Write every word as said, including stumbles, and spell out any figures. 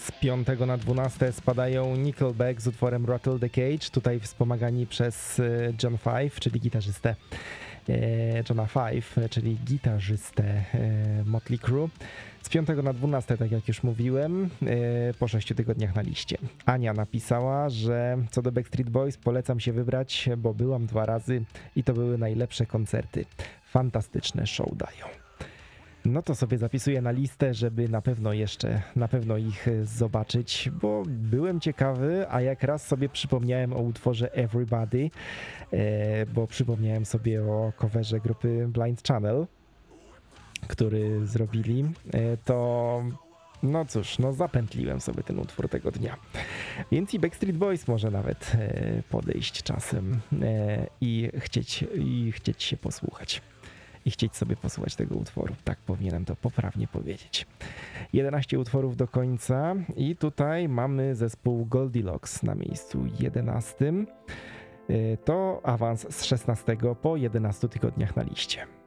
z piątego na dwunaste spadają Nickelback z utworem Rattle the Cage, tutaj wspomagani przez John Five, czyli gitarzystę Johna Five, czyli gitarzystę Motley Crue. Z piątego na dwunaste, tak jak już mówiłem, po sześciu tygodniach na liście. Ania napisała, że co do Backstreet Boys polecam się wybrać, bo byłam dwa razy i to były najlepsze koncerty. Fantastyczne show dają. No to sobie zapisuję na listę, żeby na pewno jeszcze, na pewno ich zobaczyć, bo byłem ciekawy, a jak raz sobie przypomniałem o utworze Everybody, bo przypomniałem sobie o coverze grupy Blind Channel, który zrobili, to no cóż, no zapętliłem sobie ten utwór tego dnia. Więc i Backstreet Boys może nawet podejść czasem i chcieć, i chcieć się posłuchać. I chcieć sobie posłuchać tego utworu. Tak powinienem to poprawnie powiedzieć. jedenaście utworów do końca i tutaj mamy zespół Goldilocks na miejscu jedenastym. To awans z szesnastego po jedenastu tygodniach na liście.